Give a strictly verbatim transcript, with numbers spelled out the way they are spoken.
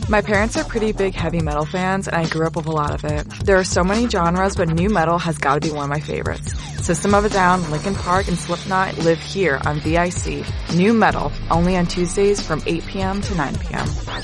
My parents are pretty big heavy metal fans, and I grew up with a lot of it. There are so many genres, but new metal has got to be one of my favorites. System of a Down, Linkin Park, and Slipknot live here on V I C. New metal, only on Tuesdays from eight p.m. to nine p.m.